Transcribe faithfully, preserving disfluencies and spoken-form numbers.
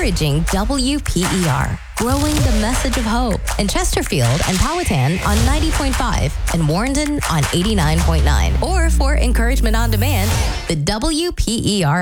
encouraging W P E R, growing the message of hope in Chesterfield and Powhatan on ninety point five and Warrenton on eighty-nine point nine. Or for encouragement on demand, the W P E R